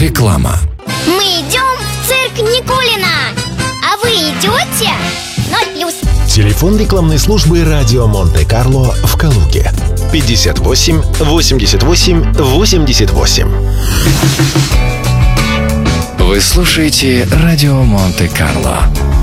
Реклама. Мы идем в цирк Никулина. А вы идете? 0+. Телефон рекламной службы «Радио Монте-Карло» в Калуге. 58 88 88. Вы слушаете «Радио Монте-Карло».